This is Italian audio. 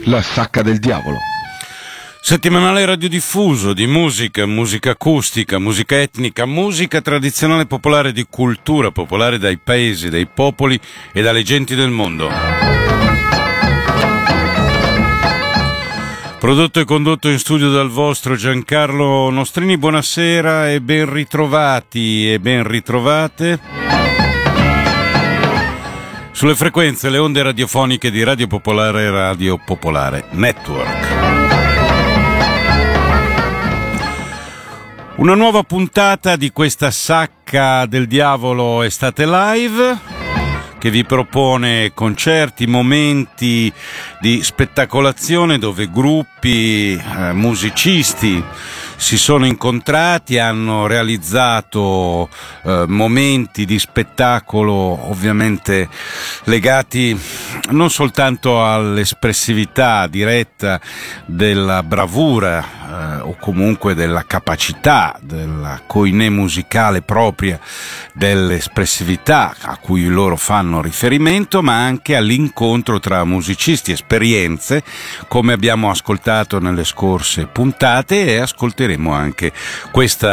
La Sacca del Diavolo. Settimanale radiodiffuso di musica, musica acustica, musica etnica, musica tradizionale popolare, di cultura popolare dai paesi, dai popoli e dalle genti del mondo. Prodotto e condotto in studio dal vostro Giancarlo Nostrini. Buonasera e ben ritrovati e ben ritrovate sulle frequenze, le onde radiofoniche di Radio Popolare e Radio Popolare Network. Una nuova puntata di questa Sacca del Diavolo Estate Live, che vi propone concerti, momenti di spettacolazione dove gruppi, musicisti si sono incontrati, hanno realizzato momenti di spettacolo ovviamente legati non soltanto all'espressività diretta della bravura o comunque della capacità, della coinè musicale propria dell'espressività a cui loro fanno riferimento, ma anche all'incontro tra musicisti, esperienze come abbiamo ascoltato nelle scorse puntate, e ascolteremo anche questa